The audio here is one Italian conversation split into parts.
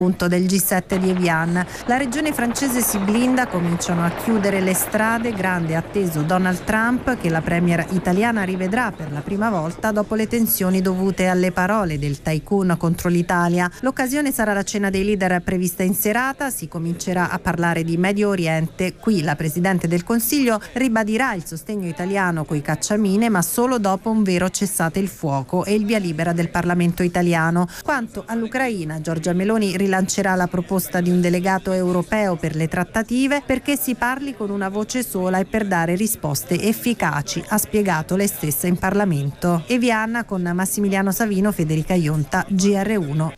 del G7 di Evian. La regione francese si blinda, cominciano a chiudere le strade, grande atteso Donald Trump che la premier italiana rivedrà per la prima volta dopo le tensioni dovute alle parole del tycoon contro l'Italia. L'occasione sarà la cena dei leader prevista in serata, si comincerà a parlare di Medio Oriente. Qui la Presidente del Consiglio ribadirà il sostegno italiano coi cacciamine, ma solo dopo un vero cessate il fuoco e il via libera del Parlamento italiano. Quanto all'Ucraina, Giorgia Meloni rilancerà la proposta di un delegato europeo per le trattative perché si parli con una voce sola e per dare risposte efficaci, ha spiegato lei stessa in Parlamento. Evian con Massimiliano Savino, Federica Ionta, GR1.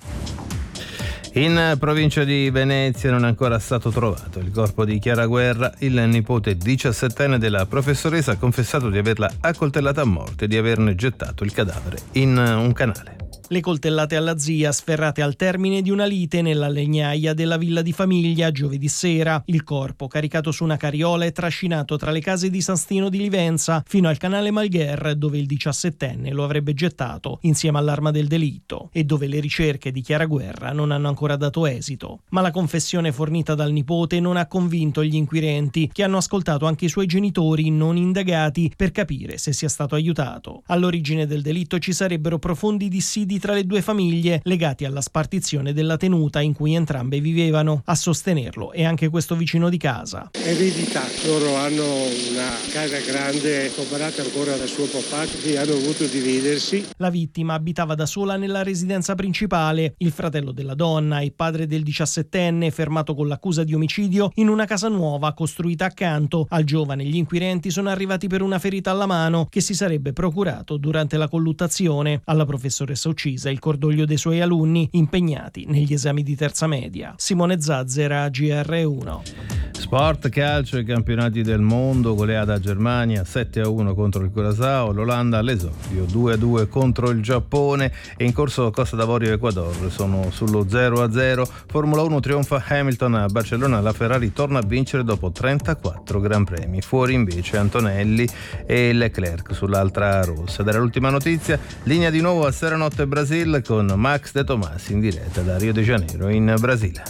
In provincia di Venezia non è ancora stato trovato il corpo di Chiara Guerra. Il nipote 17enne della professoressa ha confessato di averla accoltellata a morte e di averne gettato il cadavere in un canale. Le coltellate alla zia sferrate al termine di una lite nella legnaia della villa di famiglia giovedì sera. Il corpo, caricato su una carriola, è trascinato tra le case di San Stino di Livenza fino al canale Malgher, dove il 17enne lo avrebbe gettato insieme all'arma del delitto e dove le ricerche di Chiara Guerra non hanno ancora dato esito. Ma la confessione fornita dal nipote non ha convinto gli inquirenti, che hanno ascoltato anche i suoi genitori non indagati per capire se sia stato aiutato. All'origine del delitto ci sarebbero profondi dissidi tra le due famiglie legati alla spartizione della tenuta in cui entrambe vivevano. A sostenerlo è anche questo vicino di casa. Eredità, loro hanno una casa grande comprata ancora dal suo papà e hanno dovuto dividersi. La vittima abitava da sola nella residenza principale. Il fratello della donna e padre del 17enne, fermato con l'accusa di omicidio in una casa nuova costruita accanto al giovane, gli inquirenti sono arrivati per una ferita alla mano che si sarebbe procurato durante la colluttazione. Alla professoressa uccisa il cordoglio dei suoi alunni impegnati negli esami di terza media. Simone Zazzera, GR1. Sport, calcio, i campionati del mondo, goleata Germania 7-1 contro il Curaçao, l'Olanda all'esordio 2-2 contro il Giappone e in corso Costa d'Avorio e Ecuador sono sullo 0-0. Formula 1 trionfa Hamilton a Barcellona, la Ferrari torna a vincere dopo 34 Gran Premi, fuori invece Antonelli e Leclerc sull'altra rossa. Ed era l'ultima notizia, linea di nuovo a Serenotte Brasil con Max De Tomasi in diretta da Rio de Janeiro in Brasile.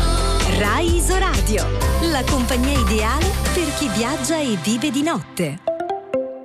Rai Isoradio, la compagnia ideale per chi viaggia e vive di notte.